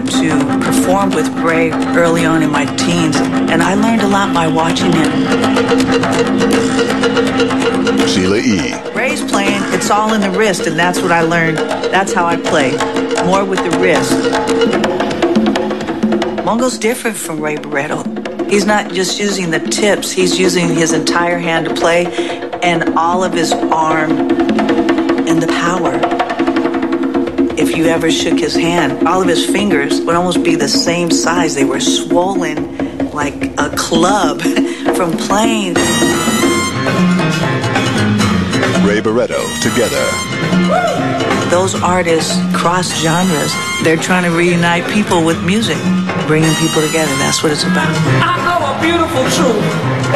got to perform with Ray early on in my teens, and I learned a lot by watching him. Sheila E. Ray's playing, it's all in the wrist, and that's what I learned. That's how I play, more with the wrist. Mongo's different from Ray Barretto. He's not just using the tips, he's using his entire hand to play and all of his arm and the power. If you ever shook his hand, all of his fingers would almost be the same size. They were swollen like a club from playing. Ray Barretto together. Those artists cross genres. They're trying to reunite people with music, bringing people together. That's what it's about. I know a beautiful truth.